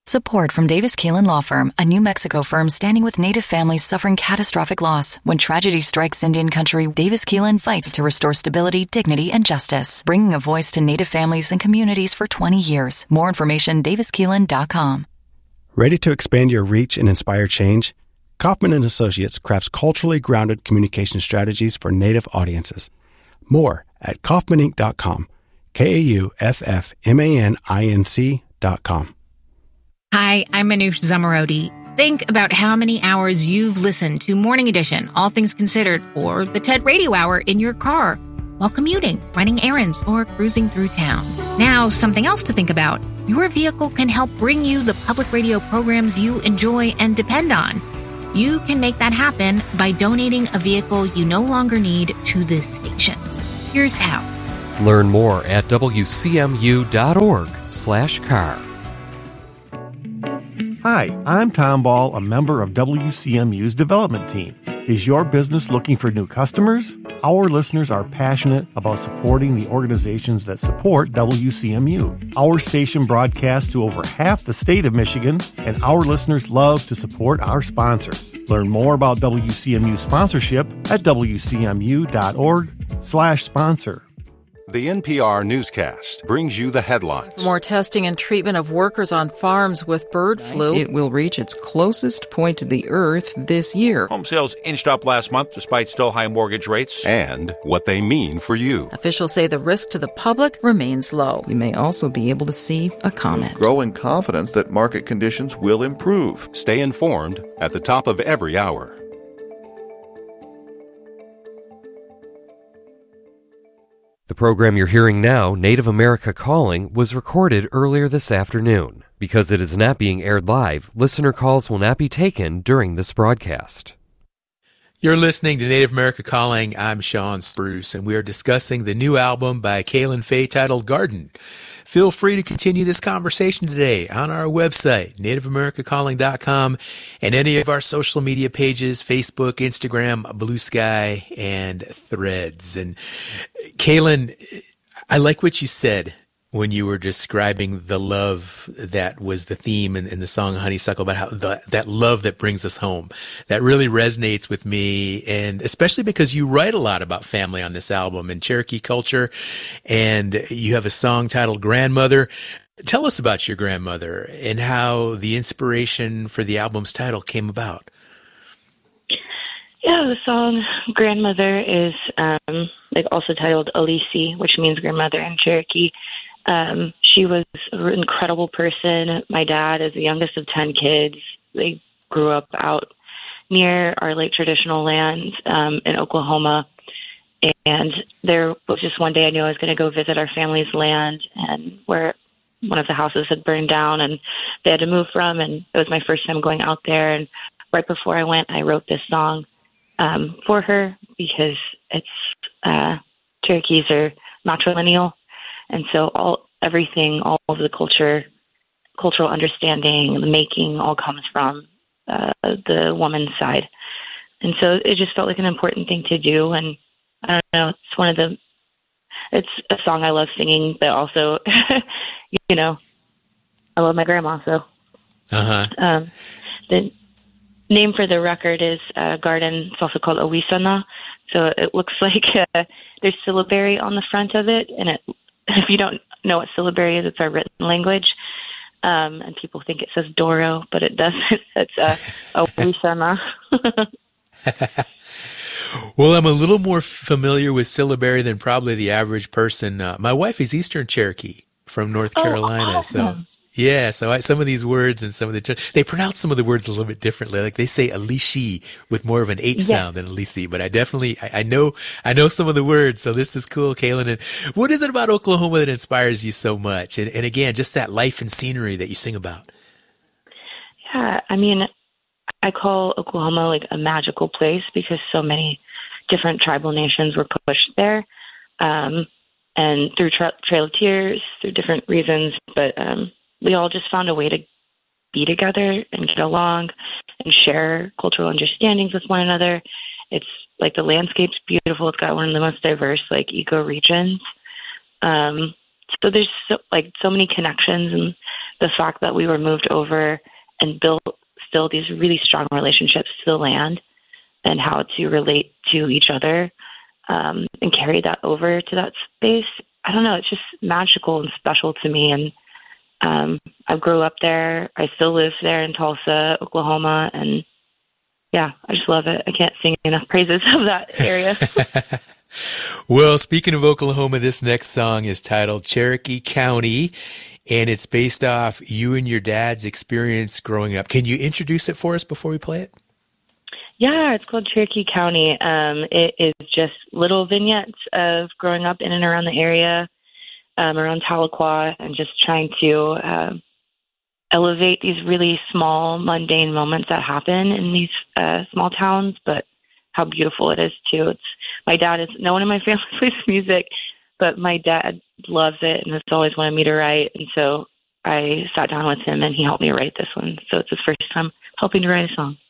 Support from Davis Keelan Law Firm, a New Mexico firm standing with Native families suffering catastrophic loss. When tragedy strikes Indian country, Davis Keelan fights to restore stability, dignity, and justice, bringing a voice to Native families and communities for 20 years. More information, daviskeelan.com. Ready to expand your reach and inspire change? Kaufman & Associates crafts culturally grounded communication strategies for Native audiences. More at kaufmaninc.com. KAUFFMANINC.com. Hi, I'm Manoush Zamarodi. Think about how many hours you've listened to Morning Edition, All Things Considered, or the TED Radio Hour in your car while commuting, running errands, or cruising through town. Now, something else to think about. Your vehicle can help bring you the public radio programs you enjoy and depend on. You can make that happen by donating a vehicle you no longer need to this station. Here's how. Learn more at wcmu.org/car. Hi, I'm Tom Ball, a member of WCMU's development team. Is your business looking for new customers? Our listeners are passionate about supporting the organizations that support WCMU. Our station broadcasts to over half the state of Michigan, and our listeners love to support our sponsors. Learn more about WCMU sponsorship at wcmu.org/sponsor. The NPR newscast brings you the headlines. More testing and treatment of workers on farms with bird flu. It will reach its closest point to the earth this year. Home sales inched up last month despite still high mortgage rates. And what they mean for you. Officials say the risk to the public remains low. You may also be able to see a comment. Growing confidence that market conditions will improve. Stay informed at the top of every hour. The program you're hearing now, Native America Calling, was recorded earlier this afternoon. Because it is not being aired live, listener calls will not be taken during this broadcast. You're listening to Native America Calling. I'm Sean Spruce, and we are discussing the new album by Kaylin Faye titled Garden. Feel free to continue this conversation today on our website, nativeamericacalling.com, and any of our social media pages, Facebook, Instagram, Blue Sky, and Threads. And Kaylin, I like what you said when you were describing the love that was the theme in the song Honeysuckle, about how that love that brings us home. That really resonates with me, and especially because you write a lot about family on this album and Cherokee culture, and you have a song titled Grandmother. Tell us about your grandmother and how the inspiration for the album's title came about. Yeah, the song Grandmother is also titled Alisi, which means grandmother in Cherokee. She was an incredible person. My dad is the youngest of 10 kids. They grew up out near our late traditional lands in Oklahoma. And there was just one day I knew I was going to go visit our family's land, and where one of the houses had burned down and they had to move from. And it was my first time going out there. And right before I went, I wrote this song for her, because it's Cherokees are matrilineal. And so everything, all of the cultural understanding, the making, all comes from the woman's side. And so it just felt like an important thing to do. And I don't know, it's a song I love singing, but also, I love my grandma. So the name for the record is Garden. It's also called Owisana. So it looks like there's syllabary on the front of it, and if you don't know what syllabary is, it's our written language. And people think it says Doro, but it doesn't. It's Owisana. Well, I'm a little more familiar with syllabary than probably the average person. My wife is Eastern Cherokee from North Carolina. Awesome. So some of these words and they pronounce some of the words a little bit differently. Like they say Alishi with more of an H sound than Alisi, but I know some of the words. So this is cool, Kaylin. And what is it about Oklahoma that inspires you so much? And again, just that life and scenery that you sing about. Yeah, I mean, I call Oklahoma like a magical place because so many different tribal nations were pushed there. And through Trail of Tears, through different reasons, but we all just found a way to be together and get along and share cultural understandings with one another. It's like the landscape's beautiful. It's got one of the most diverse ecoregions. So there's so many connections and the fact that we were moved over and built still these really strong relationships to the land and how to relate to each other and carry that over to that space. I don't know. It's just magical and special to me. And I grew up there. I still live there in Tulsa, Oklahoma. And yeah, I just love it. I can't sing enough praises of that area. Well, speaking of Oklahoma, this next song is titled Cherokee County, and it's based off you and your dad's experience growing up. Can you introduce it for us before we play it? Yeah, it's called Cherokee County. It is just little vignettes of growing up in and around the area, around Tahlequah, and just trying to elevate these really small, mundane moments that happen in these small towns, but how beautiful it is, too. My dad is, no one in my family plays music, but my dad loves it and has always wanted me to write. And so I sat down with him and he helped me write this one. So it's his first time helping to write a song.